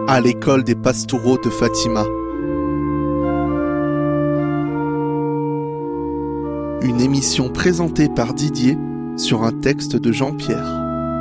à l'école des Pastoureaux de Fatima. Une émission présentée par Didier sur un texte de Jean-Pierre.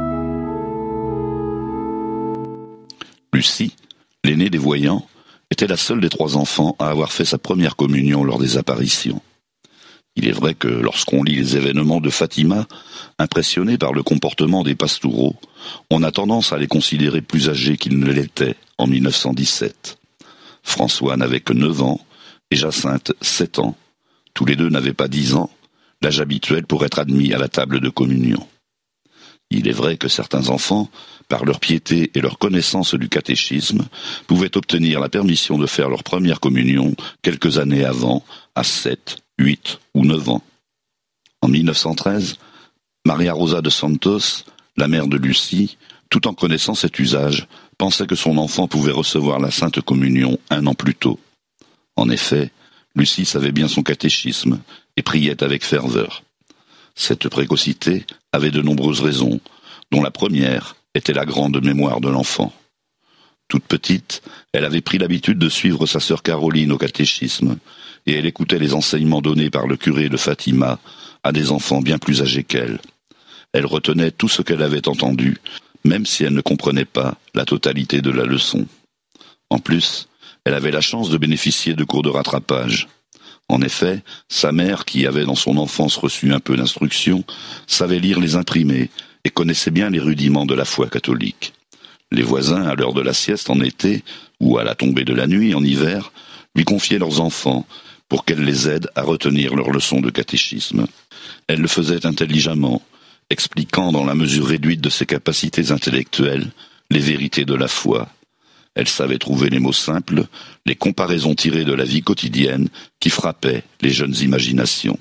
Lucie, l'aînée des voyants, était la seule des 3 enfants à avoir fait sa première communion lors des apparitions. Il est vrai que lorsqu'on lit les événements de Fatima, impressionné par le comportement des Pastoureaux, on a tendance à les considérer plus âgés qu'ils ne l'étaient en 1917. François n'avait que 9 ans et Jacinthe 7 ans. Tous les deux n'avaient pas 10 ans, l'âge habituel pour être admis à la table de communion. Il est vrai que certains enfants, par leur piété et leur connaissance du catéchisme, pouvaient obtenir la permission de faire leur première communion quelques années avant, à 7, 8 ou 9 ans. En 1913, Maria Rosa de Santos, la mère de Lucie, tout en connaissant cet usage, pensait que son enfant pouvait recevoir la Sainte Communion 1 an plus tôt. En effet, Lucie savait bien son catéchisme et priait avec ferveur. Cette précocité avait de nombreuses raisons, dont la première était la grande mémoire de l'enfant. Toute petite, elle avait pris l'habitude de suivre sa sœur Caroline au catéchisme, et elle écoutait les enseignements donnés par le curé de Fatima à des enfants bien plus âgés qu'elle. Elle retenait tout ce qu'elle avait entendu, même si elle ne comprenait pas la totalité de la leçon. En plus, elle avait la chance de bénéficier de cours de rattrapage. En effet, sa mère, qui avait dans son enfance reçu un peu d'instruction, savait lire les imprimés et connaissait bien les rudiments de la foi catholique. Les voisins, à l'heure de la sieste en été, ou à la tombée de la nuit en hiver, lui confiaient leurs enfants pour qu'elle les aide à retenir leurs leçons de catéchisme. Elle le faisait intelligemment, expliquant dans la mesure réduite de ses capacités intellectuelles les vérités de la foi. Elle savait trouver les mots simples, les comparaisons tirées de la vie quotidienne qui frappaient les jeunes imaginations.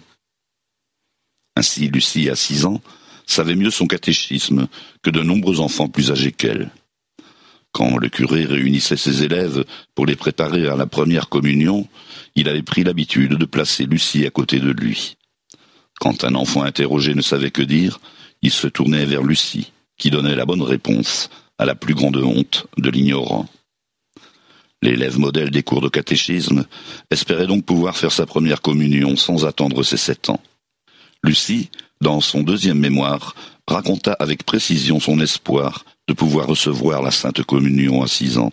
Ainsi, Lucie, à 6 ans, savait mieux son catéchisme que de nombreux enfants plus âgés qu'elle. Quand le curé réunissait ses élèves pour les préparer à la première communion, il avait pris l'habitude de placer Lucie à côté de lui. Quand un enfant interrogé ne savait que dire, il se tournait vers Lucie, qui donnait la bonne réponse à la plus grande honte de l'ignorant. L'élève modèle des cours de catéchisme espérait donc pouvoir faire sa première communion sans attendre ses 7 ans. Lucie, dans son 2e mémoire, raconta avec précision son espoir de pouvoir recevoir la Sainte Communion à 6 ans.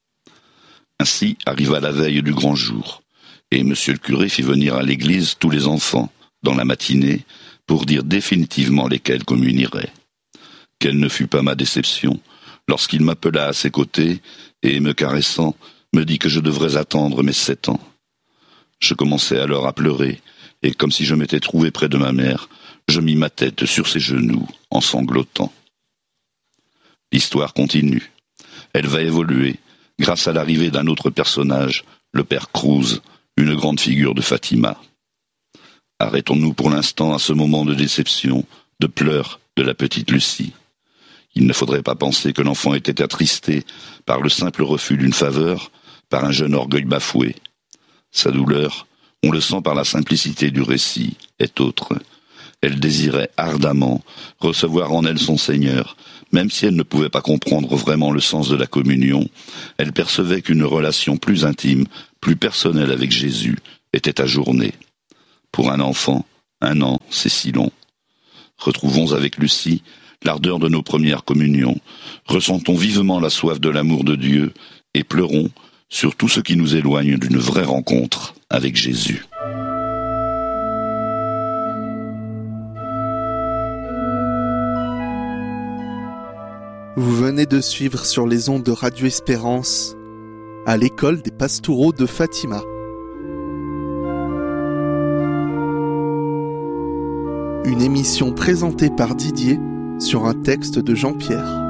Ainsi arriva la veille du grand jour, et monsieur le curé fit venir à l'église tous les enfants, dans la matinée, pour dire définitivement lesquels communieraient. Quelle ne fut pas ma déception, lorsqu'il m'appela à ses côtés, et, me caressant, me dit que je devrais attendre mes 7 ans. Je commençai alors à pleurer, et comme si je m'étais trouvé près de ma mère, je mis ma tête sur ses genoux, en sanglotant. L'histoire continue. Elle va évoluer, grâce à l'arrivée d'un autre personnage, le père Cruz, une grande figure de Fatima. Arrêtons-nous pour l'instant à ce moment de déception, de pleurs de la petite Lucie. Il ne faudrait pas penser que l'enfant était attristé par le simple refus d'une faveur, par un jeune orgueil bafoué. Sa douleur, on le sent par la simplicité du récit, est autre. Elle désirait ardemment recevoir en elle son Seigneur, même si elle ne pouvait pas comprendre vraiment le sens de la communion, elle percevait qu'une relation plus intime, plus personnelle avec Jésus était ajournée. Pour un enfant, 1 an, c'est si long. Retrouvons avec Lucie l'ardeur de nos premières communions, ressentons vivement la soif de l'amour de Dieu et pleurons sur tout ce qui nous éloigne d'une vraie rencontre avec Jésus. Vous venez de suivre sur les ondes de Radio Espérance, à l'école des Pastoureaux de Fatima. Une émission présentée par Didier sur un texte de Jean-Pierre.